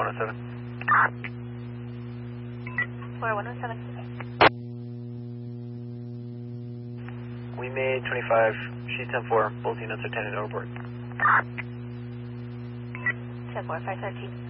4107. 4107. We made 25, sheet 10-4, both units are 10 at airport. 10-4, 513.